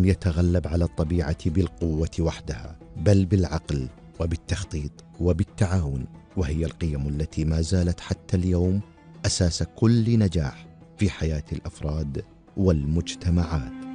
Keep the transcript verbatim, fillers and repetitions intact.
يتغلب على الطبيعة بالقوة وحدها، بل بالعقل وبالتخطيط وبالتعاون، وهي القيم التي ما زالت حتى اليوم أساس كل نجاح في حياة الأفراد والمجتمعات.